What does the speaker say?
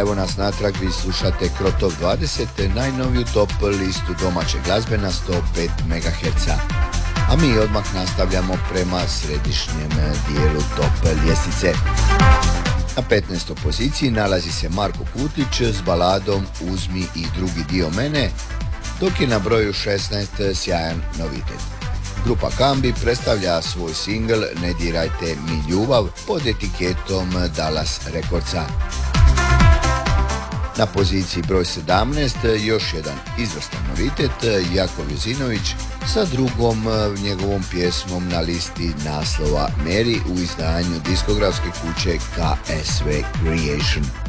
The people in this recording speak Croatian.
evo nas natrag, vi slušate Krotov 20, najnoviju top listu domaće glazbe na 105 MHz. A mi odmah nastavljamo prema središnjem dijelu top ljestvice. Na 15. poziciji nalazi se Marko Kutić s baladom Uzmi i drugi dio mene, dok je na broju 16 sjajan novitet. Grupa Kambi predstavlja svoj singl Ne dirajte mi ljubav pod etiketom Dallas Recordsa. Na poziciji broj 17 još jedan izvrstan novitet, Jakov Jozinović sa drugom njegovom pjesmom na listi naslova Mary u izdanju diskografske kuće KSV Creation.